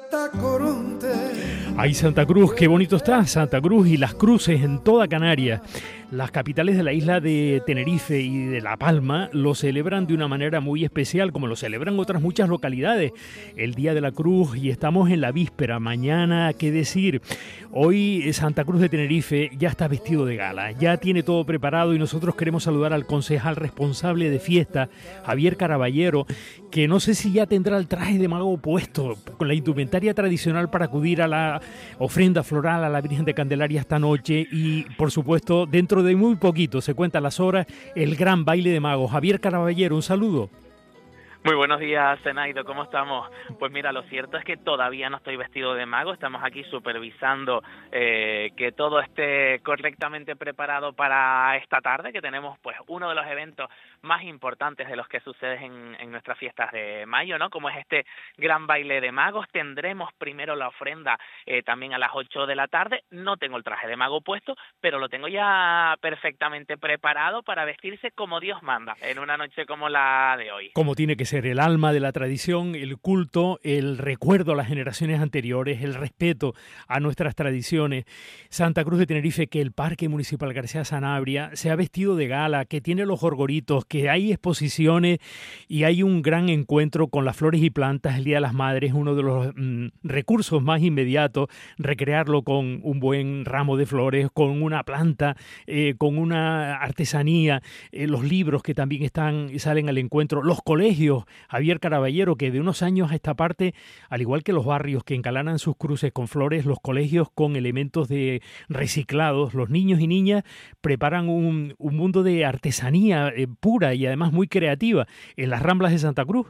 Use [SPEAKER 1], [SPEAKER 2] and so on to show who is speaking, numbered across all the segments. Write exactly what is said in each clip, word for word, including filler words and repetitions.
[SPEAKER 1] Santa Coronte.
[SPEAKER 2] Ay, Santa Cruz, qué bonito está Santa Cruz y las cruces en toda Canarias. Las capitales de la isla de Tenerife y de La Palma lo celebran de una manera muy especial, como lo celebran otras muchas localidades, el Día de la Cruz, y estamos en la víspera. Mañana, qué decir, hoy Santa Cruz de Tenerife ya está vestido de gala, ya tiene todo preparado, y nosotros queremos saludar al concejal responsable de fiesta, Javier Caraballero, que no sé si ya tendrá el traje de mago puesto, con la indumentaria tradicional para acudir a la ofrenda floral a la Virgen de Candelaria esta noche, y por supuesto dentro de muy poquito, se cuentan las horas, el gran baile de magos. Javier Caraballero, un saludo.
[SPEAKER 3] Muy buenos días, Zenaido, ¿cómo estamos? Pues mira, lo cierto es que todavía no estoy vestido de mago, estamos aquí supervisando eh, que todo esté correctamente preparado para esta tarde, que tenemos pues uno de los eventos más importantes de los que suceden en, en nuestras fiestas de mayo, ¿no? Como es este gran baile de magos. Tendremos primero la ofrenda eh, también a las ocho de la tarde. No tengo el traje de mago puesto, pero lo tengo ya perfectamente preparado para vestirse como Dios manda, en una noche como la de hoy.
[SPEAKER 2] Como tiene que ser, el alma de la tradición, el culto, el recuerdo a las generaciones anteriores, el respeto a nuestras tradiciones. Santa Cruz de Tenerife, que el Parque Municipal García Sanabria se ha vestido de gala, que tiene los gorgoritos, que hay exposiciones y hay un gran encuentro con las flores y plantas. El Día de las Madres, uno de los mm, recursos más inmediatos, recrearlo con un buen ramo de flores, con una planta, eh, con una artesanía, eh, los libros que también están y salen al encuentro, los colegios, Javier Caraballero, que de unos años a esta parte, al igual que los barrios que encalanan sus cruces con flores, los colegios con elementos de reciclados, los niños y niñas preparan un, un mundo de artesanía eh, pura y además muy creativa en las Ramblas de Santa Cruz.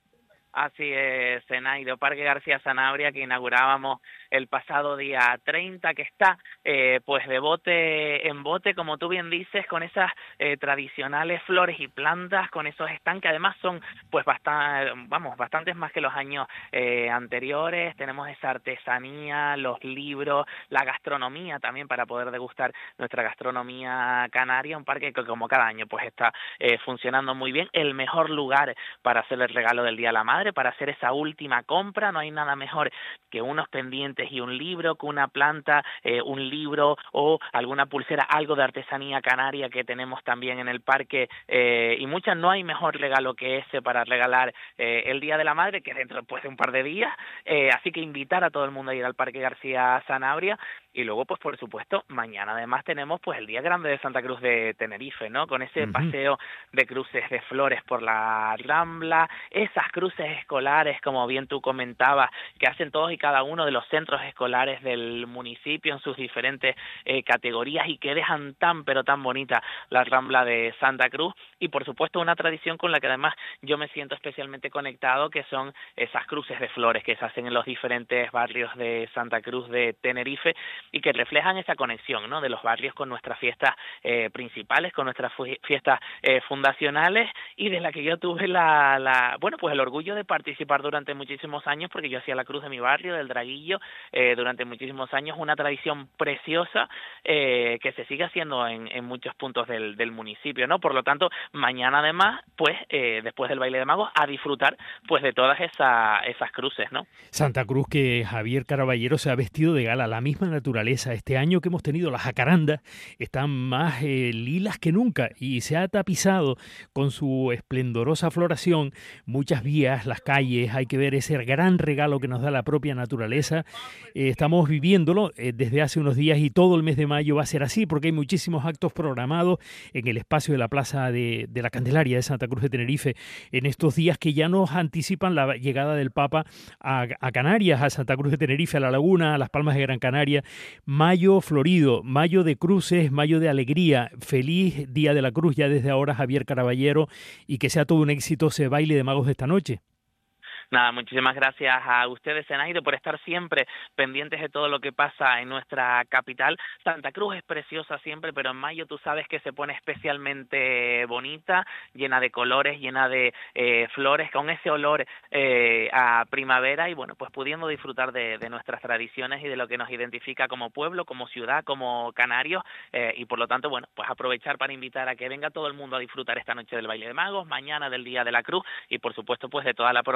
[SPEAKER 3] Así es, Zenaido, Parque García Sanabria, que inaugurábamos el pasado día treinta, que está eh, pues de bote en bote, como tú bien dices, con esas eh, tradicionales flores y plantas, con esos stands que además son pues bastante, vamos, bastantes más que los años eh, anteriores. Tenemos esa artesanía, los libros, la gastronomía también para poder degustar nuestra gastronomía canaria, un parque que como cada año pues está eh, funcionando muy bien, el mejor lugar para hacer el regalo del Día de la Madre, para hacer esa última compra. No hay nada mejor que unos pendientes y un libro, que una planta, eh, un libro o alguna pulsera, algo de artesanía canaria que tenemos también en el parque, eh, y muchas. No hay mejor regalo que ese para regalar eh, el Día de la Madre, que dentro pues, de un par de días, eh, así que invitar a todo el mundo a ir al Parque García Sanabria. Y luego, pues por supuesto, mañana además tenemos pues el Día Grande de Santa Cruz de Tenerife, ¿no? Con ese uh-huh. paseo de cruces de flores por la Rambla, esas cruces escolares, como bien tú comentabas, que hacen todos y cada uno de los centros escolares del municipio en sus diferentes eh, categorías, y que dejan tan pero tan bonita la Rambla de Santa Cruz. Y por supuesto una tradición con la que además yo me siento especialmente conectado, que son esas cruces de flores que se hacen en los diferentes barrios de Santa Cruz de Tenerife, y que reflejan esa conexión, ¿no?, de los barrios con nuestras fiestas eh, principales, con nuestras fiestas eh, fundacionales, y de la que yo tuve la, la, bueno, pues el orgullo de participar durante muchísimos años, porque yo hacía la cruz de mi barrio, del Draguillo, eh, durante muchísimos años, una tradición preciosa eh, que se sigue haciendo en, en muchos puntos del, del municipio, ¿no? Por lo tanto, mañana además, pues, eh, después del baile de magos, a disfrutar, pues, de todas esa, esas cruces, ¿no?
[SPEAKER 2] Santa Cruz, que Javier Caraballero se ha vestido de gala, la misma naturaleza. Este año que hemos tenido las jacarandas están más eh, lilas que nunca, y se ha tapizado con su esplendorosa floración muchas vías, las calles. Hay que ver ese gran regalo que nos da la propia naturaleza. Eh, estamos viviéndolo eh, desde hace unos días, y todo el mes de mayo va a ser así, porque hay muchísimos actos programados en el espacio de la Plaza de, de la Candelaria de Santa Cruz de Tenerife en estos días que ya nos anticipan la llegada del Papa a, a Canarias, a Santa Cruz de Tenerife, a La Laguna, a Las Palmas de Gran Canaria. Mayo florido, mayo de cruces, mayo de alegría. Feliz Día de la Cruz ya desde ahora, Javier Caraballero, y que sea todo un éxito ese baile de magos de esta noche.
[SPEAKER 3] Nada, muchísimas gracias a ustedes, Zenaido, por estar siempre pendientes de todo lo que pasa en nuestra capital. Santa Cruz es preciosa siempre, pero en mayo tú sabes que se pone especialmente bonita, llena de colores, llena de eh, flores, con ese olor eh, a primavera, y bueno, pues pudiendo disfrutar de, de nuestras tradiciones y de lo que nos identifica como pueblo, como ciudad, como canarios, eh, y por lo tanto, bueno, pues aprovechar para invitar a que venga todo el mundo a disfrutar esta noche del baile de magos, mañana del Día de la Cruz, y por supuesto, pues de toda la programación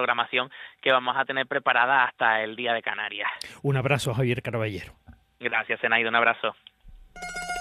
[SPEAKER 3] programación que vamos a tener preparada hasta el Día de Canarias.
[SPEAKER 2] Un abrazo, Javier Carballero.
[SPEAKER 3] Gracias, Zenaida, un abrazo.